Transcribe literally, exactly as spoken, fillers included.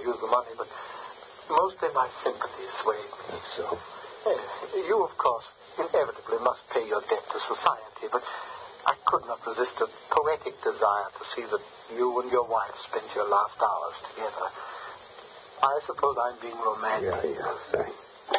use the money, but mostly my sympathies swayed me. That's so. Uh, you, of course, inevitably must pay your debt to society, but I could not resist a poetic desire to see that you and your wife spent your last hours together. I suppose I'm being romantic. Yeah, yeah, thanks.